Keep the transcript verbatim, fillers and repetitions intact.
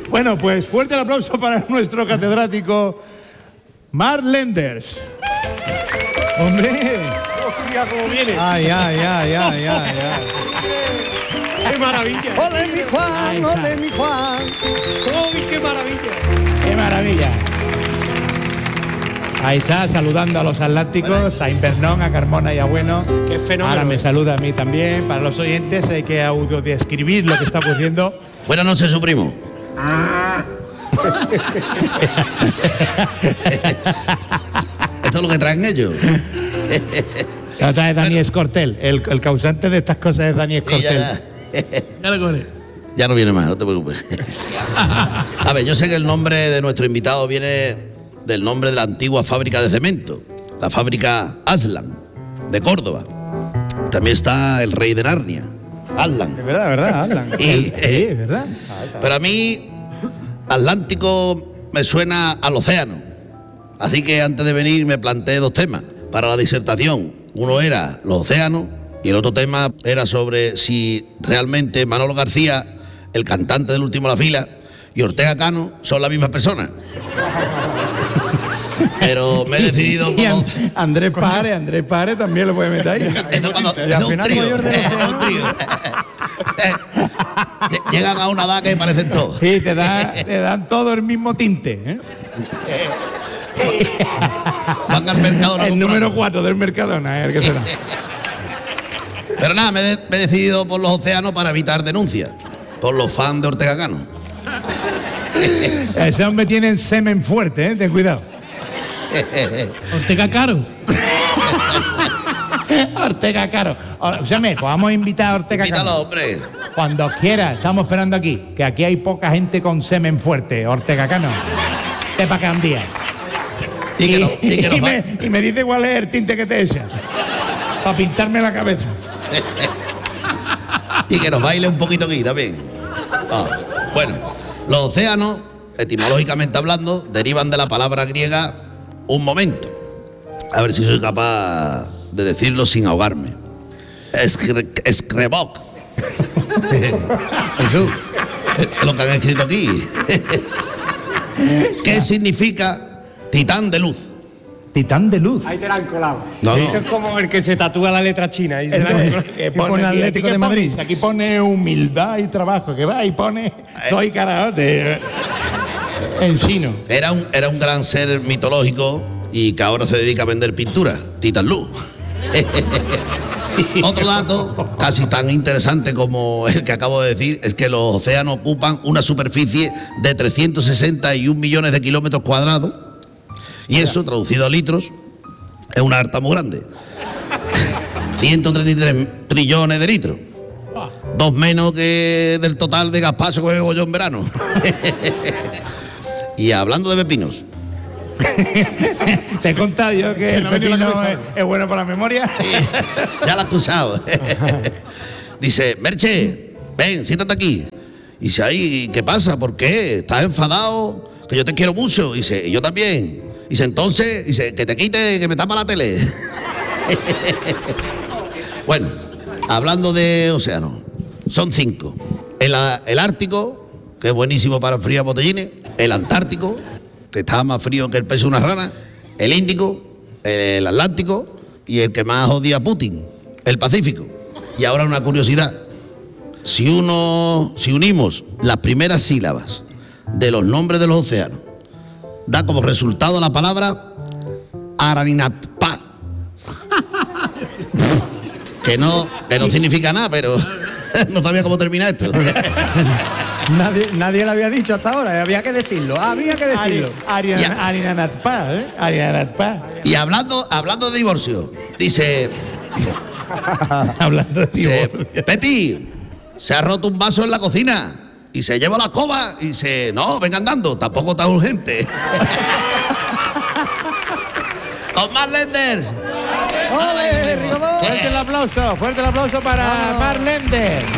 Bueno, pues fuerte el aplauso para nuestro catedrático Mark Lenders. ¡Hombre! ¡Hostia, cómo viene! ¡Ay, ay, ay, ay, ay, ay! ¡Qué maravilla! ¡Ole mi Juan, ole mi Juan! ¡Uy, qué maravilla! ¡Qué maravilla! Ahí está, saludando a los atlánticos, a Invernón, a Carmona y a Bueno. ¡Qué fenómeno! Ahora me saluda a mí también. Para los oyentes hay que audiodescribir lo que está ocurriendo. Buenas noches, su primo. Esto es lo que traen ellos. La otra es Dani Escortel. El, el causante de estas cosas es Dani Escortel. Ya, ya no viene más, no te preocupes. A ver, yo sé que el nombre de nuestro invitado viene del nombre de la antigua fábrica de cemento, la fábrica Aslan, de Córdoba. También está el rey de Narnia, Aslan. Es verdad, es verdad, Aslan. Y, Sí, eh, es verdad. pero a mí, Atlántico me suena al océano. Así que antes de venir me planteé dos temas para la disertación. Uno era los océanos y el otro tema era sobre si realmente Manolo García, el cantante del Último de la Fila, y Ortega Cano son la misma persona. Pero me he decidido por Y los... And- Andrés Pare, Andrés Pare también lo puede meter ahí. Eso cuando- Y al es un final trío, mayor de es océano. un trío. Llegan a una edad que parecen todos. Sí, te, da, te dan todo el mismo tinte. ¿eh? Van al mercado a El comprar. número cuatro del Mercadona, ¿eh? El que será. Pero nada, me, he- me he decidido por los océanos para evitar denuncias. Por los fans de Ortega Cano. Ese hombre tiene el semen fuerte, ¿eh? Ten cuidado. Ortega Caro. Ortega Caro. O sea, me, pues vamos a invitar a Ortega Invítalo, Caro. hombre. Cuando quiera, estamos esperando aquí. Que aquí hay poca gente con semen fuerte, Ortega Cano. Te para acá un día. Y que, no, y que nos y va- me, y me dice cuál es el tinte que te echa. Para pintarme la cabeza. y que nos baile un poquito aquí también. Ah, bueno, los océanos, etimológicamente hablando, derivan de la palabra griega un momento. A ver si soy capaz de decirlo sin ahogarme. Escre- Escrebok. Eso es lo que han escrito aquí. ¿Qué significa titán de luz? Titán de luz. Ahí te la han colado. No, no. Eso es como el que se tatúa la letra china. Y se la han colado. Eh, Y pone aquí- Atlético aquí de que Madrid. pone- Aquí pone humildad y trabajo, que va y pone soy carajote eh, en chino. Era un, era un gran ser mitológico y que ahora se dedica a vender pintura, Titán Luz. Otro dato, casi tan interesante como el que acabo de decir, es que los océanos ocupan una superficie de trescientos sesenta y un millones de kilómetros cuadrados y eso, traducido a litros, es una harta muy grande. ciento treinta y tres trillones de litros. Dos menos que del total de gazpacho que bebo yo en verano. Y hablando de pepinos, Te he contado yo que Se el me ha venido la pepino es, cabeza. es bueno para la memoria. ya la has acusado. Dice, Merche, ven, siéntate aquí. Y dice, ay, ¿qué pasa? ¿Por qué? ¿Estás enfadado? Que yo te quiero mucho. Y dice, y yo también. Y dice, entonces, dice, que te quite, que me tapa la tele. Bueno, hablando de océanos, son cinco. El, el Ártico, que es buenísimo para enfriar botellines. El Antártico, que está más frío que el peso de una rana. El Índico, el Atlántico y el que más odia a Putin, el Pacífico. Y ahora una curiosidad. Si uno, si unimos las primeras sílabas de los nombres de los océanos, da como resultado la palabra Araninatpa. Que no, que no significa nada, pero no sabía cómo terminar esto. Nadie, nadie lo había dicho hasta ahora, había que decirlo, había que decirlo. Ariana Ya. Ariana Natpa, ¿eh? Ariana Natpa. Y hablando, hablando de divorcio, dice, Hablando de dice, divorcio. Peti, se ha roto un vaso en la cocina y se lleva la escoba y dice, no, venga andando, tampoco tan urgente. Tomás Lenders. ¡Ole, Rigodón! Fuerte el aplauso, fuerte el aplauso para Mar Lenders.